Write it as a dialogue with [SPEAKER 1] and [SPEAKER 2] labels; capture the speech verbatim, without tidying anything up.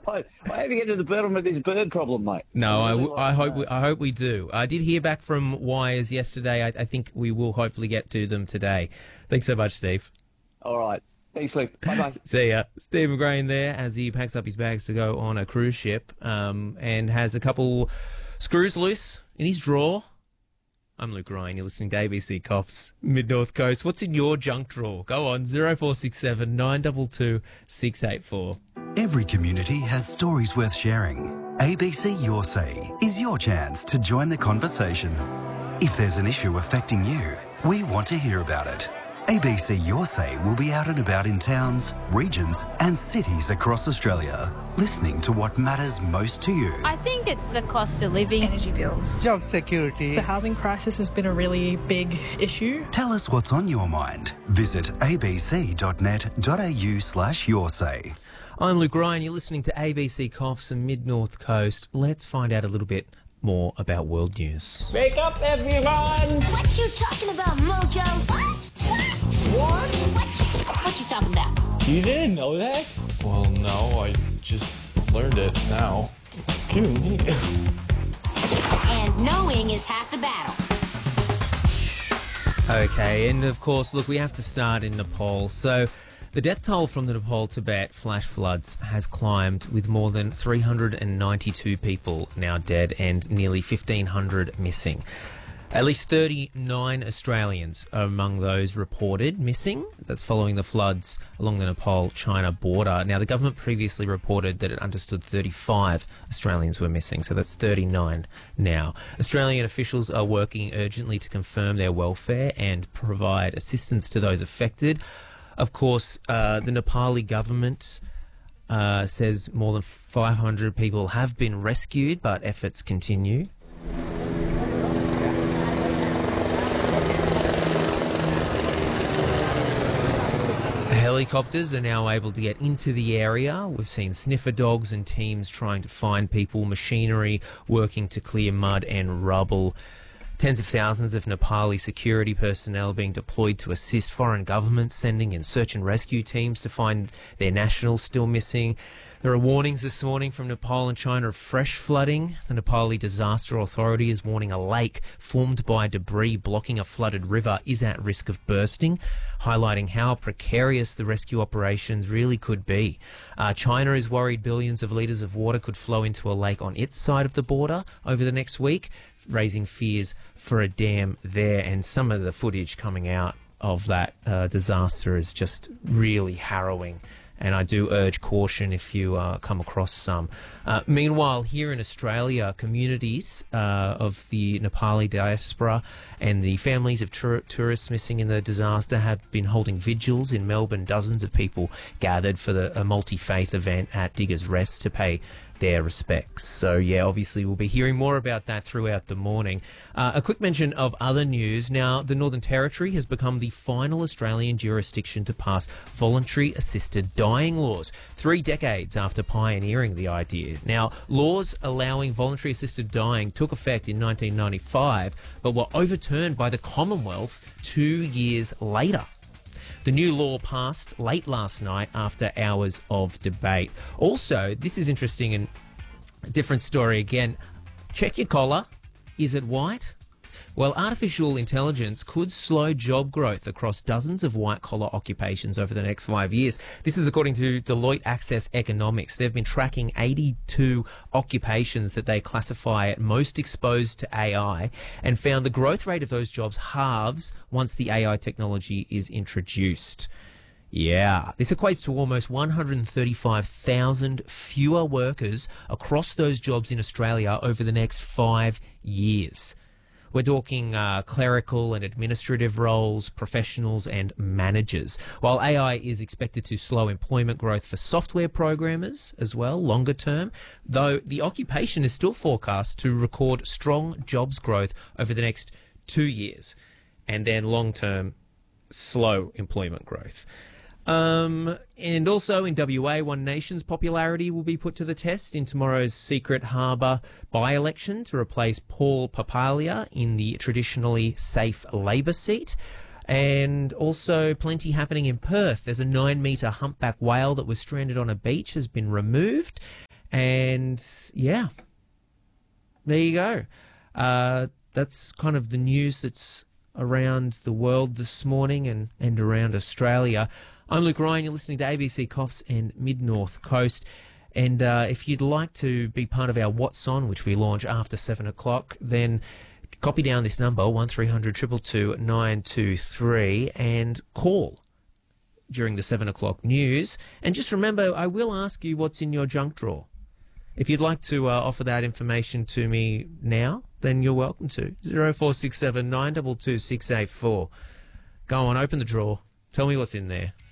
[SPEAKER 1] I, I hope you get to the bottom of this bird problem, mate.
[SPEAKER 2] No, I,
[SPEAKER 1] really
[SPEAKER 2] w- I hope we, I hope we do. I did hear back from Wires yesterday. I, I think we will hopefully get to them today. Thanks so much, Steve.
[SPEAKER 1] All right. Thanks, Luke. Bye-bye.
[SPEAKER 2] See ya. Stephen Grain there as he packs up his bags to go on a cruise ship um, and has a couple screws loose in his drawer. I'm Luke Ryan. You're listening to A B C Coffs Mid-North Coast. What's in your junk drawer? Go on, zero four six seven nine two two six eight four.
[SPEAKER 3] Every community has stories worth sharing. A B C Your Say is your chance to join the conversation. If there's an issue affecting you, we want to hear about it. A B C Your Say will be out and about in towns, regions and cities across Australia, listening to what matters most to you.
[SPEAKER 4] I think it's the cost of living.
[SPEAKER 5] Energy bills.
[SPEAKER 6] Job security.
[SPEAKER 5] The housing crisis has been a really big issue.
[SPEAKER 3] Tell us what's on your mind. Visit abc.net.au slash your say.
[SPEAKER 2] I'm Luke Ryan. You're listening to A B C Coffs and Mid-North Coast. Let's find out a little bit more about world news.
[SPEAKER 7] Wake up, everyone!
[SPEAKER 8] What you talking about, Mojo? What? What? What? What? What you talking about?
[SPEAKER 7] You didn't know that?
[SPEAKER 9] Well, no, I just learned it now. Excuse me.
[SPEAKER 8] And knowing is half the battle.
[SPEAKER 2] Okay, and of course, look, we have to start in Nepal. So the death toll from the Nepal-Tibet flash floods has climbed, with more than three hundred ninety-two people now dead and nearly fifteen hundred missing. At least thirty-nine Australians are among those reported missing. That's following the floods along the Nepal-China border. Now, the government previously reported that it understood thirty-five Australians were missing, so that's thirty-nine now. Australian officials are working urgently to confirm their welfare and provide assistance to those affected. Of course, uh, the Nepali government uh, says more than five hundred people have been rescued, but efforts continue. Helicopters are now able to get into the area. We've seen sniffer dogs and teams trying to find people, machinery working to clear mud and rubble. Tens of thousands of Nepali security personnel being deployed to assist foreign governments, sending in search and rescue teams to find their nationals still missing. There are warnings this morning from Nepal and China of fresh flooding. The Nepali Disaster Authority is warning a lake formed by debris blocking a flooded river is at risk of bursting, highlighting how precarious the rescue operations really could be. Uh, China is worried billions of litres of water could flow into a lake on its side of the border over the next week, raising fears for a dam there. And some of the footage coming out of that uh, disaster is just really harrowing. And I do urge caution if you uh, come across some. Uh, meanwhile, here in Australia, communities uh, of the Nepali diaspora and the families of tour- tourists missing in the disaster have been holding vigils in Melbourne. Dozens of people gathered for the, a multi-faith event at Diggers Rest to pay their respects. So, yeah, obviously we'll be hearing more about that throughout the morning. Uh, a quick mention of other news. Now, the Northern Territory has become the final Australian jurisdiction to pass voluntary assisted dying laws, three decades after pioneering the idea. Now, laws allowing voluntary assisted dying took effect in nineteen ninety-five, but were overturned by the Commonwealth two years later. The new law passed late last night after hours of debate. Also, this is interesting and a different story again. Check your collar. Is it white? Well, artificial intelligence could slow job growth across dozens of white-collar occupations over the next five years. This is according to Deloitte Access Economics. They've been tracking eighty-two occupations that they classify as most exposed to A I and found the growth rate of those jobs halves once the A I technology is introduced. Yeah, this equates to almost one hundred thirty-five thousand fewer workers across those jobs in Australia over the next five years. We're talking uh, clerical and administrative roles, professionals and managers. While A I is expected to slow employment growth for software programmers as well, longer term, though the occupation is still forecast to record strong jobs growth over the next two years, and then long term, slow employment growth. Um, and also in W A, One Nation's popularity will be put to the test in tomorrow's Secret Harbour by-election to replace Paul Papalia in the traditionally safe Labor seat. And also plenty happening in Perth. There's a nine-metre humpback whale that was stranded on a beach has been removed. And, yeah, there you go. Uh, that's kind of the news that's around the world this morning and, and around Australia. I'm Luke Ryan. You're listening to A B C Coffs and Mid-North Coast. And uh, if you'd like to be part of our What's On, which we launch after seven o'clock, then copy down this number, one three hundred two two two nine two three, and call during the seven o'clock news. And just remember, I will ask you what's in your junk drawer. If you'd like to uh, offer that information to me now, then you're welcome to. zero four six seven nine two two six eight four. Go on, open the drawer. Tell me what's in there.